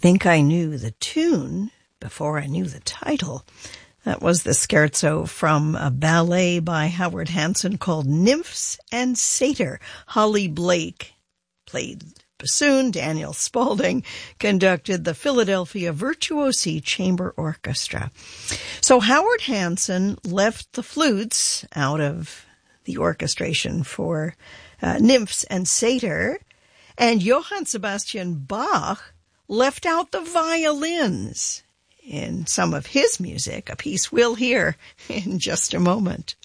think I knew the tune before I knew the title. That was the scherzo from a ballet by Howard Hanson called Nymphs and Satyr. Holly Blake played bassoon. Daniel Spaulding conducted the Philadelphia Virtuosi Chamber Orchestra. So Howard Hanson left the flutes out of the orchestration for Nymphs and Satyr, and Johann Sebastian Bach left out the violins in some of his music, a piece we'll hear in just a moment.